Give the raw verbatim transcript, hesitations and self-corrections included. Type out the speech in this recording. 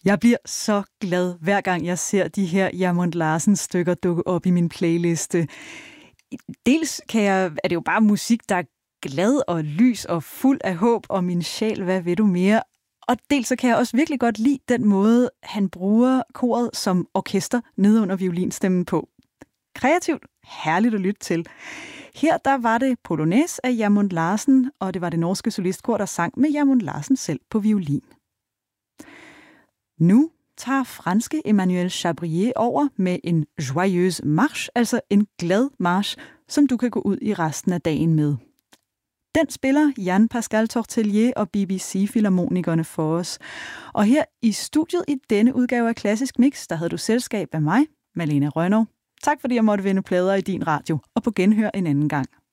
Jeg bliver så glad, hver gang jeg ser de her Jamond Larsen-stykker dukke op i min playliste. Dels kan jeg, er det jo bare musik, der er glad og lys og fuld af håb, og min sjæl, hvad ved du mere? Og dels så kan jeg også virkelig godt lide den måde, han bruger koret som orkester nede under violinstemmen på. Kreativt, herligt at lytte til. Her der var det Polonaise af Jamond Larsen, og det var det norske solistkor, der sang med Jamond Larsen selv på violin. Nu tager franske Emmanuel Chabrier over med en joyeuse marche, altså en glad march, som du kan gå ud i resten af dagen med. Den spiller Jan Pascal Tortelier og B B C-filharmonikerne for os. Og her i studiet i denne udgave af Klassisk Mix, der havde du selskab af mig, Malene Rønnow. Tak fordi jeg måtte vinde plader i din radio, og på genhør en anden gang.